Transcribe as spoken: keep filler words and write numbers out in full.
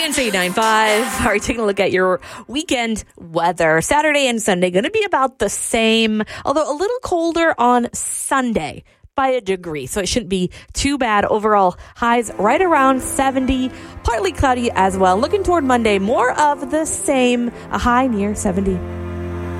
Cancer eight nine five. All right, taking a look at your weekend weather. Saturday and Sunday going to be about the same, although a little colder on Sunday by a degree. So it shouldn't be too bad. Overall highs right around seventy, partly cloudy as well. Looking toward Monday, more of the same, a high near seventy.